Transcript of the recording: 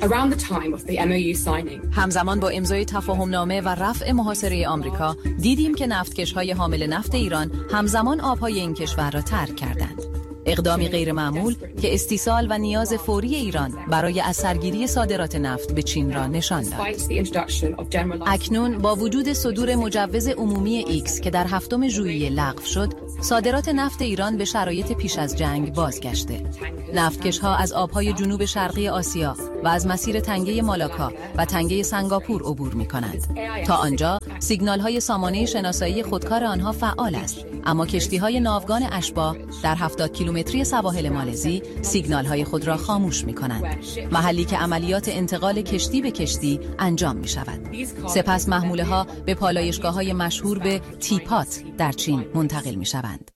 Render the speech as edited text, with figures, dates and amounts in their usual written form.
Around the time of the MOU signing, همزمان با امضای تفاهمنامه و رفع محاصره آمریکا دیدیم که نفتکش‌های حامل نفت ایران همزمان آب‌های این کشور را ترک کردند. اقدامی غیرمعمول که استیصال و نیاز فوری ایران برای از سرگیری صادرات نفت به چین را نشان داد. اکنون با وجود صدور مجوز عمومی ایکس که در 7 ژوئیه لغو شد، صادرات نفت ایران به شرایط پیش از جنگ بازگشته. نفتکش‌ها از آب‌های جنوب شرقی آسیا و از مسیر تنگه مالاکا و تنگه سنگاپور عبور می‌کنند. تا آنجا سیگنال‌های سامانه شناسایی خودکار آنها فعال است، اما کشتی‌های ناوگان اشباح در 70 کیلومتری سواحل مالزی سیگنال‌های خود را خاموش می‌کنند، محلی که عملیات انتقال کشتی به کشتی انجام می‌شود. سپس محموله‌ها به پالایشگاه‌های مشهور به تیپات در چین منتقل می‌شوند.